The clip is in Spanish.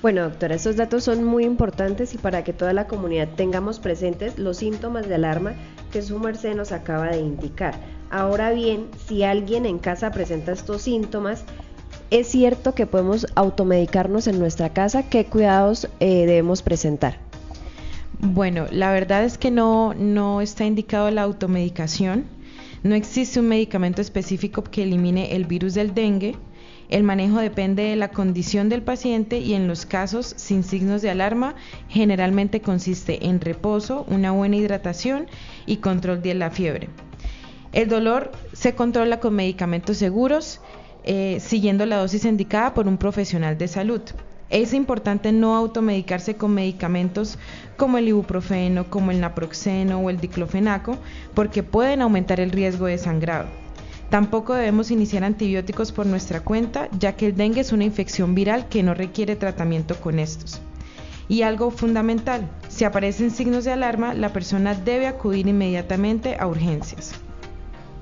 Bueno, doctora, estos datos son muy importantes y para que toda la comunidad tengamos presentes los síntomas de alarma que su merced nos acaba de indicar. Ahora bien, si alguien en casa presenta estos síntomas, ¿es cierto que podemos automedicarnos en nuestra casa? ¿Qué cuidados debemos presentar? Bueno, la verdad es que no está indicado la automedicación. No existe un medicamento específico que elimine el virus del dengue. El manejo depende de la condición del paciente y en los casos sin signos de alarma generalmente consiste en reposo, una buena hidratación y control de la fiebre. El dolor se controla con medicamentos seguros, siguiendo la dosis indicada por un profesional de salud. Es importante no automedicarse con medicamentos como el ibuprofeno, como el naproxeno o el diclofenaco, porque pueden aumentar el riesgo de sangrado. Tampoco debemos iniciar antibióticos por nuestra cuenta, ya que el dengue es una infección viral que no requiere tratamiento con estos. Y algo fundamental, si aparecen signos de alarma, la persona debe acudir inmediatamente a urgencias.